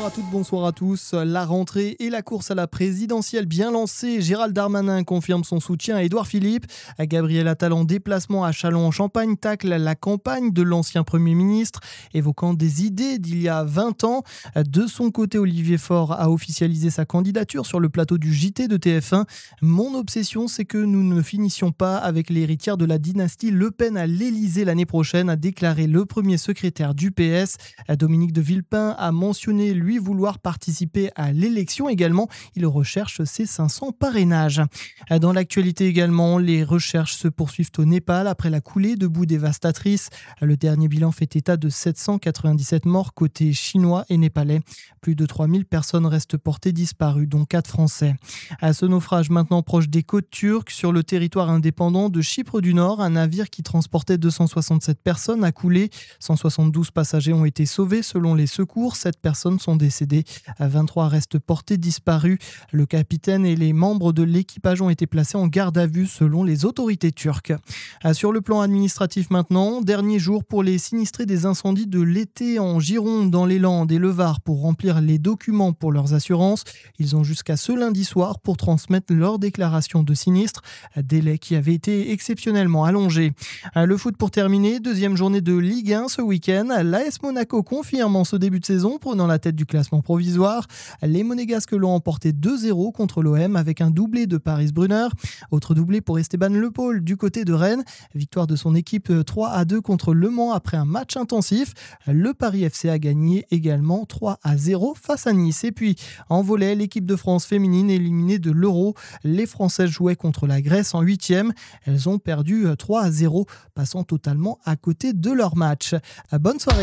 Bonsoir à toutes, bonsoir à tous. La rentrée et la course à la présidentielle bien lancée. Gérald Darmanin confirme son soutien à Édouard Philippe. Gabriel Attal en déplacement à Châlons-en-Champagne tacle la campagne de l'ancien Premier ministre, évoquant des idées d'il y a 20 ans. De son côté, Olivier Faure a officialisé sa candidature sur le plateau du JT de TF1. Mon obsession, c'est que nous ne finissions pas avec l'héritière de la dynastie Le Pen à l'Élysée l'année prochaine, a déclaré le premier secrétaire du PS. Dominique de Villepin a mentionné lui vouloir participer à l'élection également. Il recherche ses 500 parrainages. Dans l'actualité également, les recherches se poursuivent au Népal après la coulée de boue dévastatrice. Le dernier bilan fait état de 797 morts côté chinois et népalais. Plus de 3000 personnes restent portées disparues, dont 4 Français. À ce naufrage maintenant proche des côtes turques, sur le territoire indépendant de Chypre du Nord, un navire qui transportait 267 personnes a coulé. 172 passagers ont été sauvés selon les secours. 7 personnes sont décédées. 23 restent portés disparus. Le capitaine et les membres de l'équipage ont été placés en garde à vue selon les autorités turques. Sur le plan administratif maintenant, dernier jour pour les sinistrés des incendies de l'été en Gironde, dans les Landes et le Var pour remplir les documents pour leurs assurances. Ils ont jusqu'à ce lundi soir pour transmettre leur déclaration de sinistre, délai qui avait été exceptionnellement allongé. Le foot pour terminer, deuxième journée de Ligue 1 ce week-end. L'AS Monaco confirme en ce début de saison, prenant la tête du classement provisoire. Les Monégasques l'ont emporté 2-0 contre l'OM avec un doublé de Paris Brunner. Autre doublé pour Esteban Le Paul du côté de Rennes. Victoire de son équipe 3-2 contre Le Mans après un match intensif. Le Paris FC a gagné également 3-0 face à Nice. Et puis en volley, l'équipe de France féminine éliminée de l'Euro. Les Françaises jouaient contre la Grèce en 8e. Elles ont perdu 3-0, passant totalement à côté de leur match. Bonne soirée.